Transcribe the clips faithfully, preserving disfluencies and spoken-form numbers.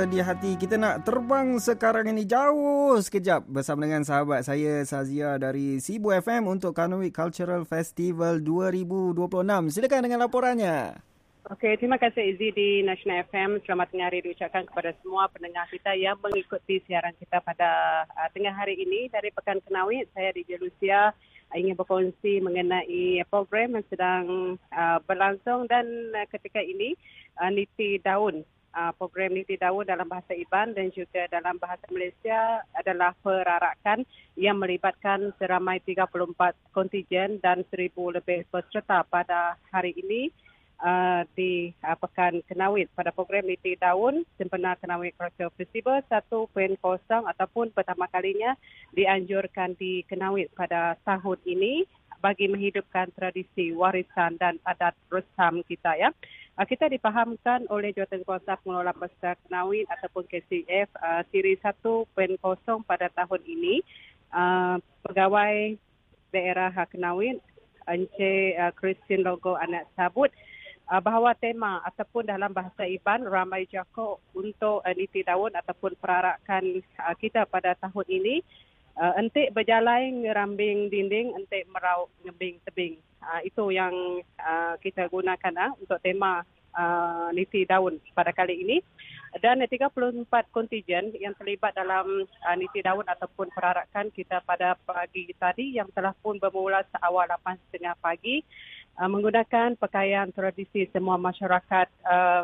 Di hati kita nak terbang sekarang ini jauh sekejap bersama dengan sahabat saya Sazia dari Sibu F M untuk Kanowit Cultural Festival dua ribu dua puluh enam. Silakan dengan laporannya. Okey, terima kasih Izzy di National F M. Selamat tengah hari diucapkan kepada semua pendengar kita yang mengikuti siaran kita pada uh, tengah hari ini dari Pekan Kanawit. Saya di Jelusia ingin berkongsi mengenai program yang sedang uh, berlangsung dan uh, ketika ini uh, Niti Daun. Uh, program Niti Daun dalam bahasa Iban dan juga dalam bahasa Malaysia adalah perarakan yang melibatkan seramai tiga puluh empat kontijen dan seribu lebih peserta pada hari ini uh, di uh, Pekan Kanawit. Pada program Niti Daun, sempena Kanawit Cultural Festival satu titik kosong ataupun pertama kalinya dianjurkan di Kanawit pada tahun ini bagi menghidupkan tradisi warisan dan adat resam kita ya. Kita dipahamkan oleh Jawatankuasa Pengelola Pasar Kanawit ataupun K C F uh, siri satu titik kosong pada tahun ini. Uh, pegawai daerah Kanawit Encik uh, Christine Logo anak sabut uh, bahawa tema ataupun dalam bahasa Iban ramai jako untuk uh, Niti Daun ataupun perarakan uh, kita pada tahun ini. Uh, entik berjalan ngerambing dinding, entik merau ngebing tebing. Uh, itu yang uh, kita gunakan uh, untuk tema uh, Niti Daun pada kali ini. Dan tiga puluh empat kontijen yang terlibat dalam uh, Niti Daun ataupun perarakan kita pada pagi tadi yang telah pun bermula seawal lapan tiga puluh pagi uh, menggunakan pakaian tradisi semua masyarakat uh,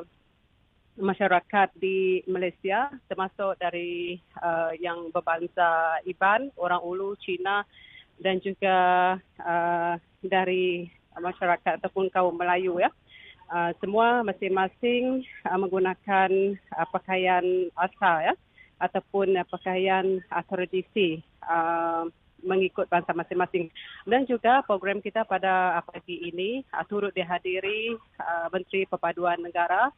masyarakat di Malaysia termasuk dari uh, yang berbangsa Iban, orang Ulu, Cina dan juga uh, dari masyarakat ataupun kaum Melayu ya. Uh, semua masing-masing uh, menggunakan uh, pakaian asal ya ataupun uh, pakaian uh, tradisi uh, mengikut bangsa masing-masing. Dan juga program kita pada uh, pagi ini uh, turut dihadiri uh, Menteri Perpaduan Negara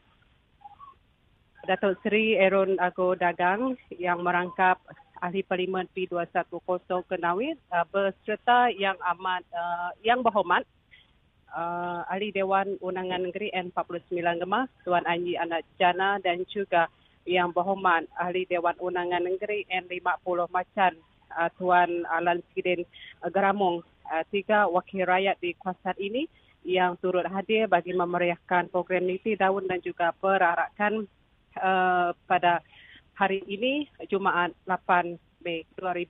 Datuk Seri Aaron Ago Dagang yang merangkap Ahli Parlimen P dua satu kosong Kanawit uh, beserta yang amat uh, yang berhormat uh, Ahli Dewan Undangan Negeri N empat puluh sembilan Gemah Tuan Anji Anak Jana dan juga yang berhormat Ahli Dewan Undangan Negeri N lima puluh Macan uh, Tuan Alan Sidin uh, Geramong. Uh, tiga wakil rakyat di kawasan ini yang turut hadir bagi memeriahkan program Niti Daun dan juga perarakan Uh, pada hari ini Jumaat lapan Mei dua ribu